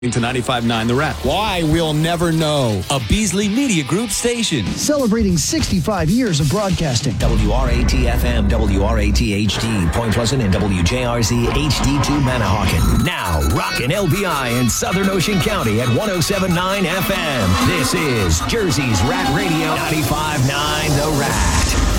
To 95.9 The Rat. Why? We'll never know. A Beasley Media Group station. Celebrating 65 years of broadcasting. WRAT-FM, WRAT-HD, Point Pleasant, and WJRZ HD2 Manahawkin. Now, rockin' LBI in Southern Ocean County at 107.9 FM. This is Jersey's Rat Radio, 95.9 The Rat.